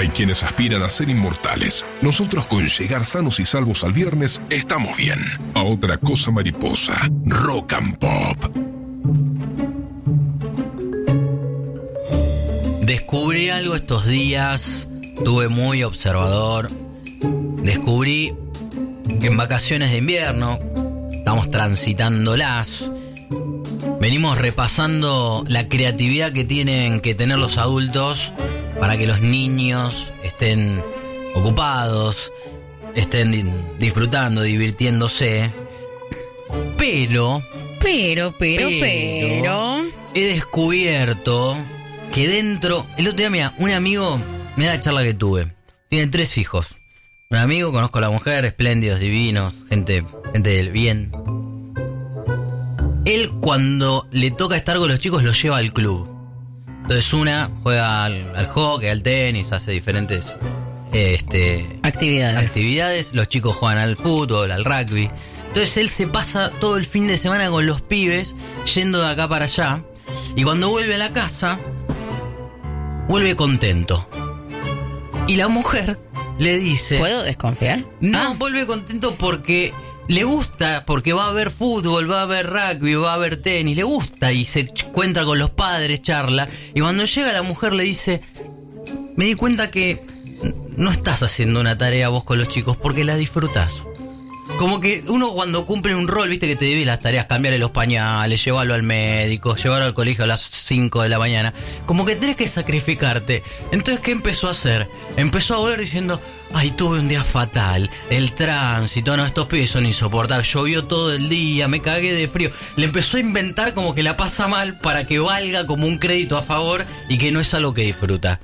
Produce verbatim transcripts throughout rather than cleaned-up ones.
Hay quienes aspiran a ser inmortales. Nosotros, con llegar sanos y salvos al viernes, estamos bien. A otra cosa mariposa. Rock and Pop. Descubrí algo estos días. Estuve muy observador. Descubrí que en vacaciones de invierno, estamos transitándolas, venimos repasando la creatividad que tienen que tener los adultos para que los niños estén ocupados, estén disfrutando, divirtiéndose. Pero, pero, pero, pero, pero, he descubierto que dentro... El otro día, mira, un amigo, mira la charla que tuve. Tiene tres hijos. Un amigo, conozco a la mujer, espléndidos, divinos, gente, gente del bien. Él, cuando le toca estar con los chicos, los lleva al club. Entonces una juega al, al hockey, al tenis, hace diferentes este, actividades. actividades. Los chicos juegan al fútbol, al rugby. Entonces él se pasa todo el fin de semana con los pibes, yendo de acá para allá. Y cuando vuelve a la casa, vuelve contento. Y la mujer le dice... ¿Puedo desconfiar? No, ah. vuelve contento porque le gusta, porque va a ver fútbol, va a ver rugby, va a ver tenis, le gusta y se encuentra con los padres, charla. Y cuando llega la mujer le dice, me di cuenta que no estás haciendo una tarea vos con los chicos porque la disfrutás. Como que uno cuando cumple un rol, viste que te divide las tareas, cambiarle los pañales, llevarlo al médico, llevarlo al colegio a las cinco de la mañana. Como que tenés que sacrificarte. Entonces, ¿qué empezó a hacer? Empezó a volver diciendo, ay, tuve un día fatal, el tránsito, no, estos pibes son insoportables, llovió todo el día, me cagué de frío. Le empezó a inventar como que la pasa mal para que valga como un crédito a favor y que no es algo que disfruta.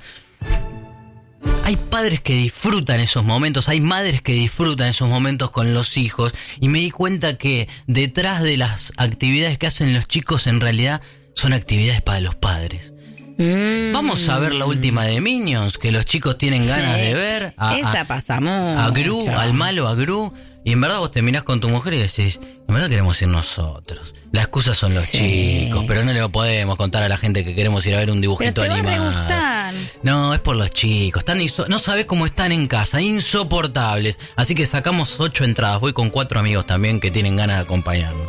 Hay padres que disfrutan esos momentos, hay madres que disfrutan esos momentos con los hijos, y me di cuenta que detrás de las actividades que hacen los chicos en realidad son actividades para los padres. Mm. Vamos a ver la última de Minions, que los chicos tienen ganas sí. de ver. A, Esa a, pasa mucho. A Gru, al malo, a Gru. Y en verdad vos te mirás con tu mujer y decís, en verdad queremos ir nosotros. Las excusas son los sí. chicos, pero no le podemos contar a la gente que queremos ir a ver un dibujito pero te animado. Va a gustar. No, es por los chicos. Están inso- no sabés cómo están en casa, insoportables. Así que sacamos ocho entradas. Voy con cuatro amigos también que tienen ganas de acompañarnos.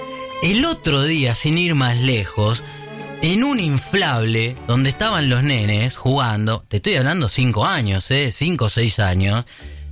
El otro día, sin ir más lejos, en un inflable donde estaban los nenes jugando, te estoy hablando cinco años, eh, cinco o seis años,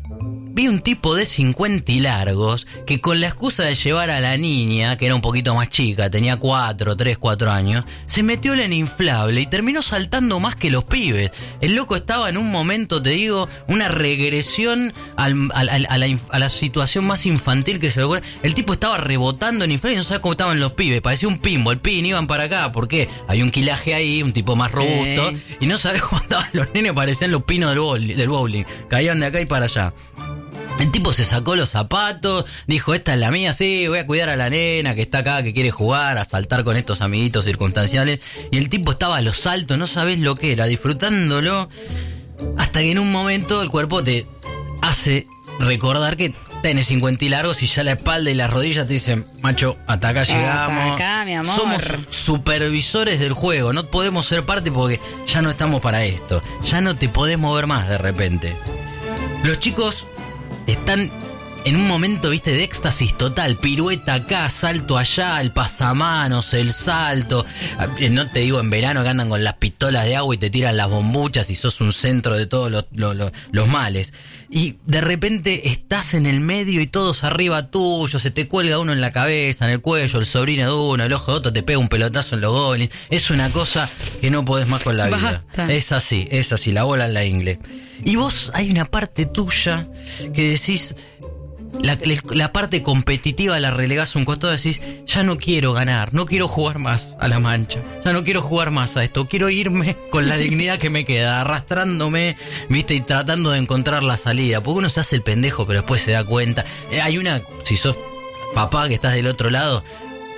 vi un tipo de cincuenta y largos que con la excusa de llevar a la niña, que era un poquito más chica, tenía cuatro, tres, cuatro años, se metió en el inflable y terminó saltando más que los pibes. El loco estaba en un momento, te digo, una regresión al, al, al, a, la, a la situación más infantil que se le ocurre. El tipo estaba rebotando en el inflable y no sabía cómo estaban los pibes. Parecía un pinball, pin, iban para acá, porque hay un quilaje ahí, un tipo más robusto, sí. Y no sabés cómo estaban los nenes, parecían los pinos del bowling, del bowling. Caían de acá y para allá. El tipo se sacó los zapatos, dijo, esta es la mía, sí, voy a cuidar a la nena que está acá, que quiere jugar, a saltar con estos amiguitos circunstanciales. Y el tipo estaba a los saltos, no sabés lo que era, disfrutándolo, hasta que en un momento el cuerpo te hace recordar que tenés cincuenta y largos y ya la espalda y las rodillas te dicen, macho, hasta acá llegamos. Hasta acá, mi amor. Somos supervisores del juego, no podemos ser parte porque ya no estamos para esto. Ya no te podés mover más de repente. Los chicos están en un momento, viste, de éxtasis total. Pirueta acá, salto allá, el pasamanos, el salto. No te digo en verano que andan con las pistolas de agua y te tiran las bombuchas y sos un centro de todos los, los, los, los males. Y de repente estás en el medio y todos arriba tuyo, se te cuelga uno en la cabeza, en el cuello, el sobrino de uno, el ojo de otro, te pega un pelotazo en los goblins. Es una cosa que no podés más con la vida. Basta. Es así, es así, la bola en la ingle. Y vos, hay una parte tuya que decís, la, la parte competitiva la relegás a un costado y decís, ya no quiero ganar, no quiero jugar más a la mancha, ya no quiero jugar más a esto, quiero irme con la dignidad que me queda, arrastrándome, viste, y tratando de encontrar la salida, porque uno se hace el pendejo pero después se da cuenta. Eh, hay una, si sos papá que estás del otro lado,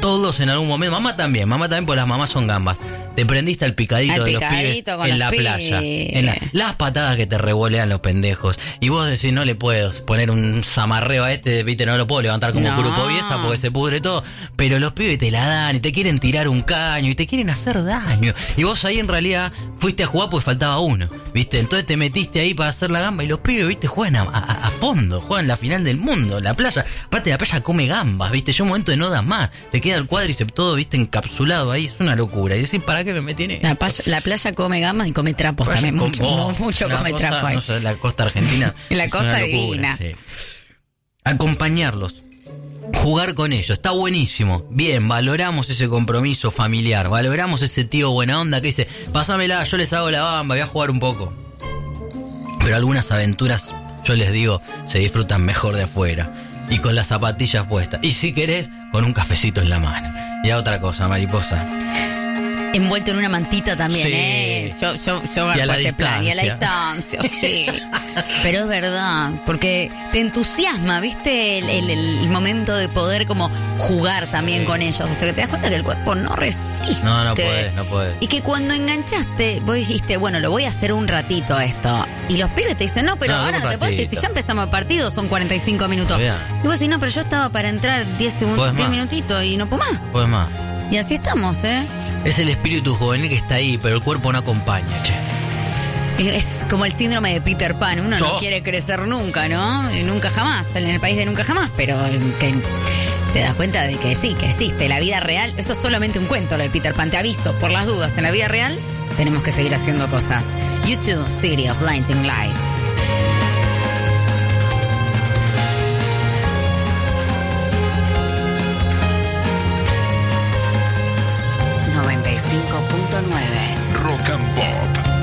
Todos en algún momento, mamá también, mamá también, porque las mamás son gambas. Te prendiste al picadito Al de picadito los con pibes en los la pibes. playa. En la- las patadas que te revolean los pendejos. Y vos decís, no le puedo poner un zamarreo a este, viste, no lo puedo levantar como No. grupo Biesa porque se pudre todo. Pero los pibes te la dan y te quieren tirar un caño y te quieren hacer daño. Y vos ahí en realidad fuiste a jugar porque faltaba uno, viste. Entonces te metiste ahí para hacer la gamba y los pibes, viste, juegan a, a, a fondo, juegan la final del mundo, la playa. Aparte la playa come gambas, viste. Yo un momento de no das más. Te queda el cuádriceps todo, viste, encapsulado ahí. Es una locura. Y decís, ¿para qué me metí en esto? La, playa, la playa come gambas y come trapos Playa también. con- Mucho, oh, mucho una come cosa, trapo ahí. no sé, la costa argentina. La es costa una locura, divina. sí. Acompañarlos. Jugar con ellos, está buenísimo. Bien, valoramos ese compromiso familiar. Valoramos ese tío buena onda que dice, pásamela, yo les hago la bamba, voy a jugar un poco. Pero algunas aventuras, yo les digo, se disfrutan mejor de afuera. Y con las zapatillas puestas. Y si querés, con un cafecito en la mano. Y a otra cosa, mariposa. Envuelto en una mantita también, Sí. ¿eh? Yo, yo, yo Y a la ese plan. Y a la distancia. distancia, sí. Pero es verdad, porque te entusiasma, ¿viste? El, el- el momento de poder como jugar también Sí. con ellos, hasta que te das cuenta que el cuerpo no resiste. No, no podés, no podés. Y que cuando enganchaste, vos dijiste, bueno, lo voy a hacer un ratito esto. Y los pibes te dicen, no, pero No, ahora un no te puedes decir, ratito. si ya empezamos el partido, son cuarenta y cinco minutos. Bien. Y vos decís, no, pero yo estaba para entrar diez segundos, Podés diez más. minutitos y no puedo más. Pues más. Y así estamos, ¿eh? Es el espíritu juvenil que está ahí, pero el cuerpo no acompaña, che. Es como el síndrome de Peter Pan. Uno Yo. no quiere crecer nunca, ¿no? Y nunca jamás, en el país de nunca jamás. Pero que te das cuenta de que sí, que existe. La vida real, eso es solamente un cuento, lo de Peter Pan. Te aviso, por las dudas, en la vida real tenemos que seguir haciendo cosas. YouTube, City of Blinding Lights.